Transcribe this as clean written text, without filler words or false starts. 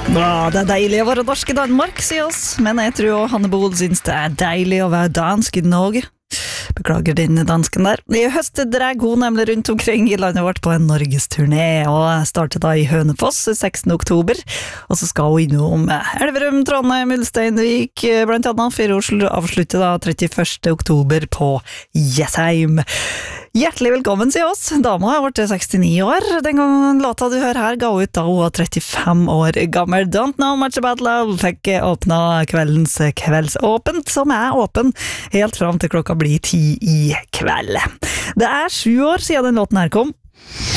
Ja, det deilig å være norsk i Danmark, sier oss. Men jeg tror også Hanne Bol synes det deilig å være dansk i Norge. Beklager din dansken der. I høst drar hun nemlig rundt omkring i landet vårt på en norgesturné, og starter da i Hønefoss 16. oktober. Og så skal hun innom Elverum, Trondheim, Ulsteinvik, blant annet, for Oslo avslutter da 31. oktober på Jessheim. Hjertelig velkommen, sier oss. Dama har vært 69 år. Den gangen låta du hører her ga ut da hun var 35 år gammel. Don't Know Much About Love fikk åpna kveldens kveldsåpent, som er åpen helt fram til klokka blir 10 i kveld. Det er 7 år siden den låten her kom.